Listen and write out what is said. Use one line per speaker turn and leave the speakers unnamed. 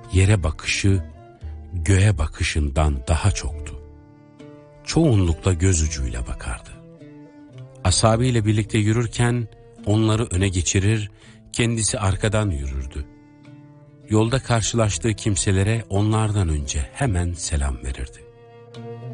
yere bakışı göğe bakışından daha çoktu. Çoğunlukla göz ucuyla bakardı. Ashabıyla birlikte yürürken onları öne geçirir, kendisi arkadan yürürdü. Yolda karşılaştığı kimselere onlardan önce hemen selam verirdi.